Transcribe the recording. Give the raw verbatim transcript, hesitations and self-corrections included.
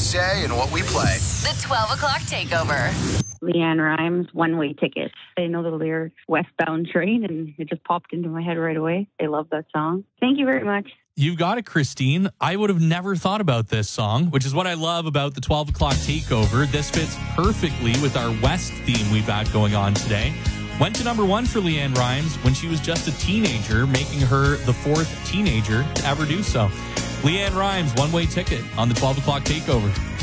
say and what we play. The twelve o'clock takeover. LeAnn Rimes, One Way Ticket. I know the lyrics, Westbound Train, and it just popped into my head right away. I love that song. Thank you very much. You've got it, Christine. I would have never thought about this song, which is what I love about the twelve o'clock takeover. This fits perfectly with our West theme we've got going on today. Went to number one for LeAnn Rimes when she was just a teenager, making her the fourth teenager to ever do so. LeAnn Rimes, One Way Ticket on the twelve o'clock takeover.